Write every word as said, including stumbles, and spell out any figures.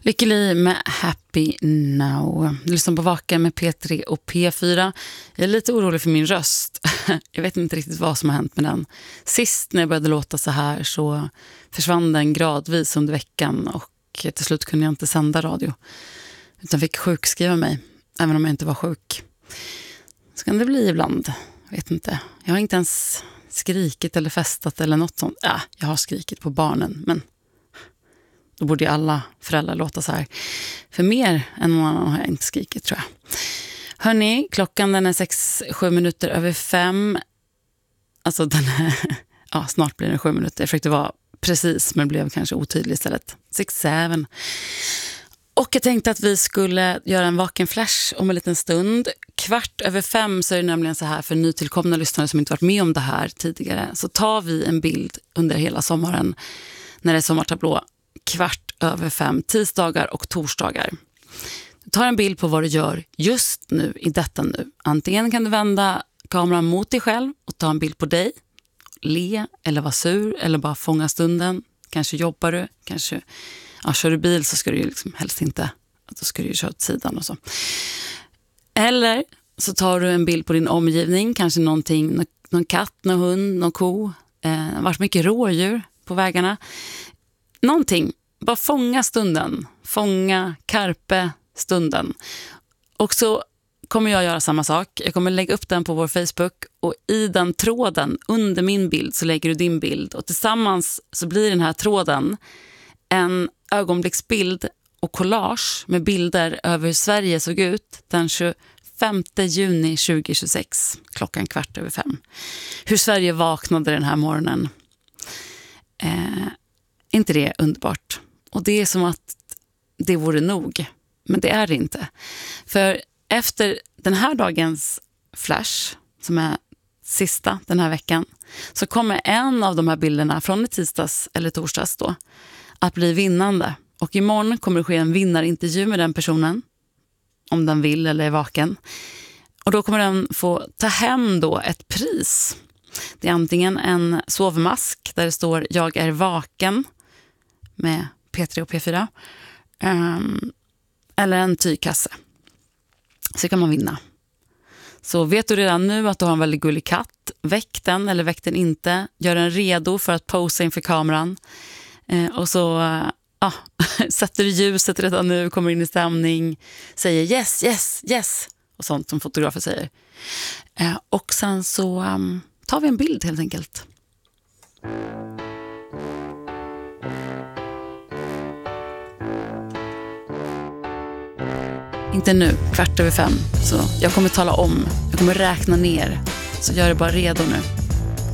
Lycklig med Happy Now. Du lyssnar på Vaka med P tre och P fyra. Jag är lite orolig för min röst. Jag vet inte riktigt vad som har hänt med den. Sist när jag började låta så här så försvann den gradvis under veckan och till slut kunde jag inte sända radio. Utan fick sjukskriva mig, även om jag inte var sjuk. Så kan det bli ibland. Jag vet inte. Jag har inte ens skrikit eller festat eller något sånt. Ja, jag har skrikit på barnen, men då borde ju alla föräldrar låta så här. För mer än någon annan har jag inte skrikit, tror jag. Hörrni, klockan den är sex, sju minuter över fem. Alltså den är, ja, snart blir den sju minuter. Jag försökte vara precis, men blev kanske otydlig istället. Sex, seven. Och jag tänkte att vi skulle göra en vaken flash om en liten stund. Kvart över fem så är det nämligen så här för nytillkomna lyssnare som inte varit med om det här tidigare. Så tar vi en bild under hela sommaren när det är sommartablå. Kvart över fem, tisdagar och torsdagar. Du tar en bild på vad du gör just nu, i detta nu. Antingen kan du vända kameran mot dig själv och ta en bild på dig. Le eller vara sur eller bara fånga stunden. Kanske jobbar du, kanske ja, kör du bil så ska du ju liksom helst inte, då ska du ju köra åt sidan och så. Eller så tar du en bild på din omgivning, kanske någonting, någon katt, någon hund, någon ko. Eh, varit mycket rådjur på vägarna. Någonting, bara fånga stunden. Fånga, karpe stunden. Och så kommer jag göra samma sak. Jag kommer lägga upp den på vår Facebook och i den tråden under min bild så lägger du din bild. Och tillsammans så blir den här tråden en ögonblicksbild och collage med bilder över hur Sverige såg ut den tjugofemte juni tjugohundratjugosex, klockan kvart över fem. Hur Sverige vaknade den här morgonen. Eh, inte det underbart? Och det är som att det vore nog. Men det är det inte. För efter den här dagens flash, som är sista den här veckan, så kommer en av de här bilderna från tisdags eller torsdags då att bli vinnande. Och imorgon kommer det ske en vinnarintervju med den personen, om den vill eller är vaken. Och då kommer den få ta hem då ett pris. Det är antingen en sovmask där det står "Jag är vaken" med P tre och P fyra. Um, eller en tygkasse. Så kan man vinna. Så vet du redan nu att du har en väldigt gullig katt, väck den eller väck den inte. Gör den redo för att posa inför kameran. Eh, och så uh, ah, sätter du ljuset redan nu, kommer in i stämning, säger yes, yes, yes och sånt som fotografer säger. Eh, och sen så um, tar vi en bild helt enkelt. Inte nu, kvart över fem. Så jag kommer tala om, jag kommer räkna ner. Så gör det bara redo nu.